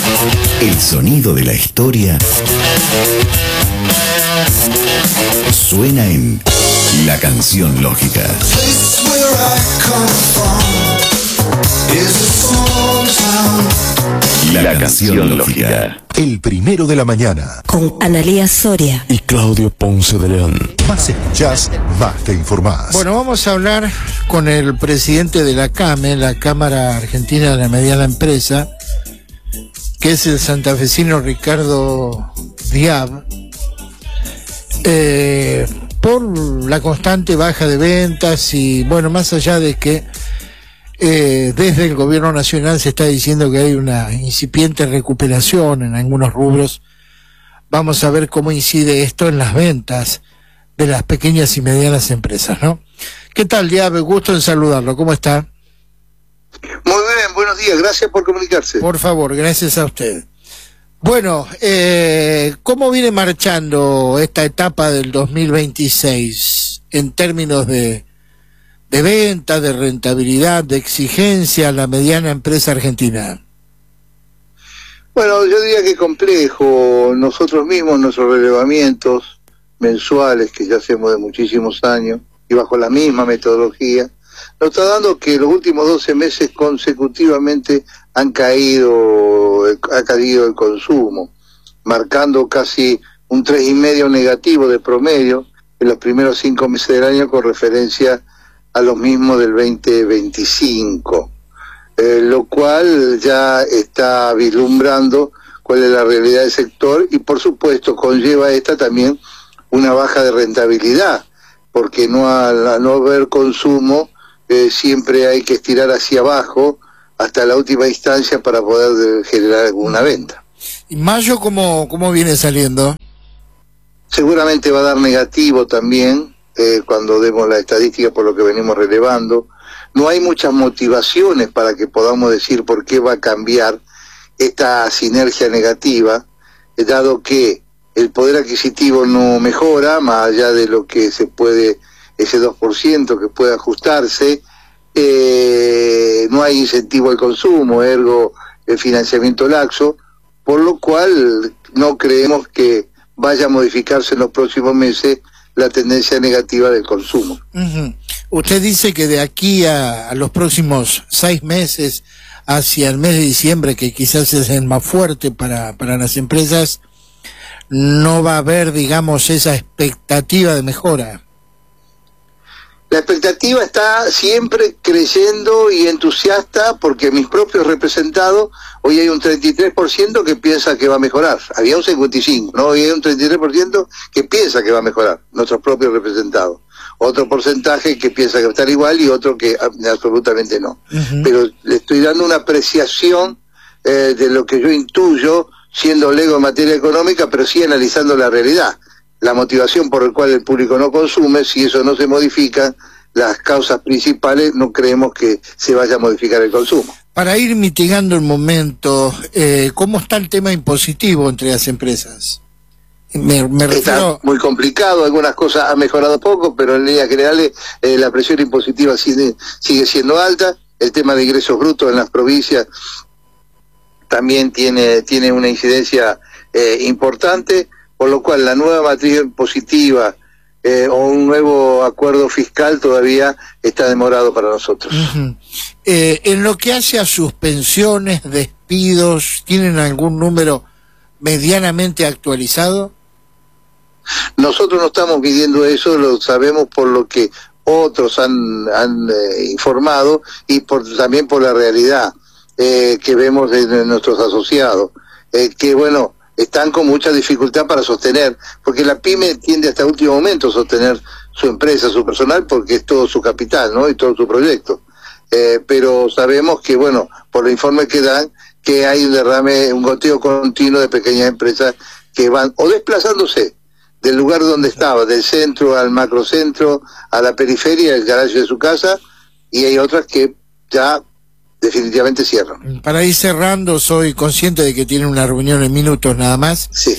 El sonido de la historia suena en La Canción Lógica. La Canción Lógica. El primero de la mañana. Con Analía Soria y Claudio Ponce de León. Más escuchás, más te informás. Bueno, vamos a hablar con el presidente de la CAME, la Cámara Argentina de la Mediana Empresa, que es el santafesino Ricardo Diab, por la constante baja de ventas y, bueno, más allá de que desde el gobierno nacional se está diciendo que hay una incipiente recuperación en algunos rubros. Vamos a ver cómo incide esto en las ventas de las pequeñas y medianas empresas, ¿no? ¿Qué tal, Diab? Gusto en saludarlo. ¿Cómo está? Muy bien, buenos días. Gracias por comunicarse. Por favor, gracias a usted. Bueno, ¿cómo viene marchando esta etapa del 2026 en términos de venta, de rentabilidad, de exigencia a la mediana empresa argentina? Bueno, yo diría que complejo. Nosotros mismos, nuestros relevamientos mensuales que ya hacemos de muchísimos años y bajo la misma metodología, nos está dando que los últimos 12 meses consecutivamente ha caído el consumo, marcando casi un 3,5 negativo de promedio en los primeros 5 meses del año con referencia a los mismos del 2025, lo cual ya está vislumbrando cuál es la realidad del sector y por supuesto conlleva esta también una baja de rentabilidad, porque al no haber consumo siempre hay que estirar hacia abajo hasta la última instancia para poder generar alguna venta. ¿Y mayo cómo viene saliendo? Seguramente va a dar negativo también. Cuando demos la estadística por lo que venimos relevando, no hay muchas motivaciones para que podamos decir por qué va a cambiar esta sinergia negativa, dado que el poder adquisitivo no mejora, más allá de lo que se puede, ese 2% que puede ajustarse, no hay incentivo al consumo, ergo el financiamiento laxo, por lo cual no creemos que vaya a modificarse en los próximos meses la tendencia negativa del consumo. Usted dice que de aquí a los próximos 6 meses, hacia el mes de diciembre, que quizás es el más fuerte para las empresas, no va a haber, digamos, esa expectativa de mejora. La expectativa está siempre creyendo y entusiasta, porque mis propios representados, hoy hay un 33% que piensa que va a mejorar. Había un 55%, ¿no? Hoy hay un 33% que piensa que va a mejorar, nuestros propios representados. Otro porcentaje que piensa que va a estar igual y otro que absolutamente no. Pero le estoy dando una apreciación de lo que yo intuyo, siendo lego en materia económica, pero sí analizando la realidad. La motivación por la cual el público no consume, si eso no se modifica, las causas principales, no creemos que se vaya a modificar el consumo. Para ir mitigando el momento, ¿cómo está el tema impositivo entre las empresas? Me refiero... Está muy complicado, algunas cosas han mejorado poco, pero en líneas generales la presión impositiva sigue siendo alta. El tema de ingresos brutos en las provincias también tiene una incidencia importante, por lo cual la nueva matriz impositiva o un nuevo acuerdo fiscal todavía está demorado para nosotros. En lo que hace a suspensiones, despidos, ¿tienen algún número medianamente actualizado? Nosotros no estamos midiendo eso, lo sabemos por lo que otros han informado y también por la realidad que vemos de nuestros asociados, que bueno, están con mucha dificultad para sostener, porque la pyme tiende hasta el último momento a sostener su empresa, su personal, porque es todo su capital, ¿no? Y todo su proyecto. Pero sabemos que, bueno, por los informes que dan, que hay un derrame, un goteo continuo de pequeñas empresas que van o desplazándose del lugar donde estaba, del centro al macrocentro, a la periferia, el garaje de su casa, y hay otras que ya definitivamente cierran. Para ir cerrando, soy consciente de que tienen una reunión en minutos nada más. Sí.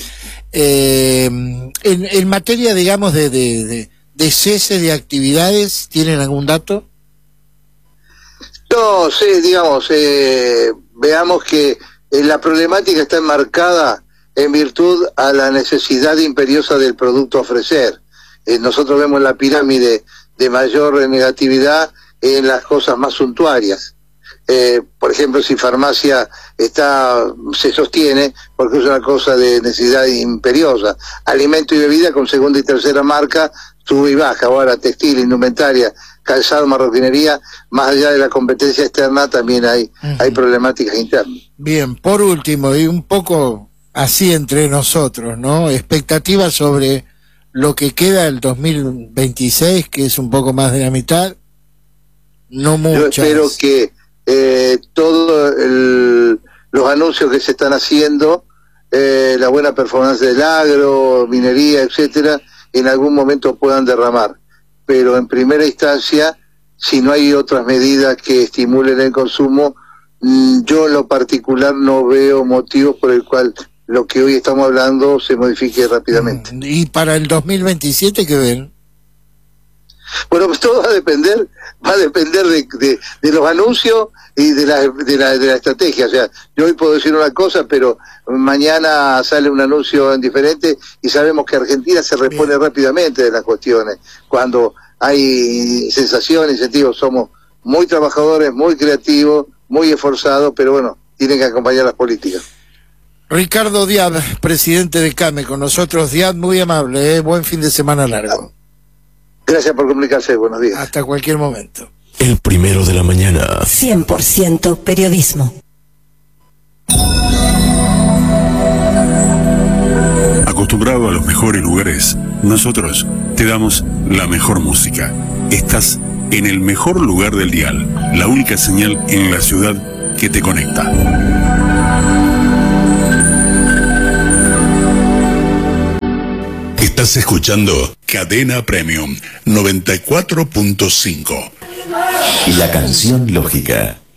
En materia, digamos, de cese de actividades, ¿tienen algún dato? No, sí, digamos, veamos que la problemática está enmarcada en virtud a la necesidad imperiosa del producto a ofrecer. Nosotros vemos la pirámide de mayor negatividad en las cosas más suntuarias. Por ejemplo, si farmacia se sostiene porque es una cosa de necesidad imperiosa. Alimento y bebida con segunda y tercera marca sube y baja. Ahora textil, indumentaria, calzado, marroquinería, más allá de la competencia externa también hay problemáticas internas. Bien, por último, y un poco así entre nosotros, ¿no? Expectativas sobre lo que queda del 2026, que es un poco más de la mitad, no muchas. Yo espero que todos los anuncios que se están haciendo, la buena performance del agro, minería, etcétera, en algún momento puedan derramar. Pero en primera instancia, si no hay otras medidas que estimulen el consumo, yo en lo particular no veo motivos por el cual lo que hoy estamos hablando se modifique rápidamente. ¿Y para el 2027 qué ven? Bueno, pues todo va a depender de los anuncios y de la estrategia. O sea, yo hoy puedo decir una cosa, pero mañana sale un anuncio diferente y sabemos que Argentina se repone rápidamente de las cuestiones. Cuando hay sensación, incentivos, somos muy trabajadores, muy creativos, muy esforzados, pero bueno, tienen que acompañar las políticas. Ricardo Diab, presidente de CAME, con nosotros. Diab, muy amable, buen fin de semana largo. Gracias por comunicarse, buenos días. Hasta cualquier momento. El primero de la mañana. 100% periodismo. Acostumbrado a los mejores lugares, nosotros te damos la mejor música. Estás en el mejor lugar del dial, la única señal en la ciudad que te conecta. Estás escuchando Cadena Premium 94.5. La canción lógica.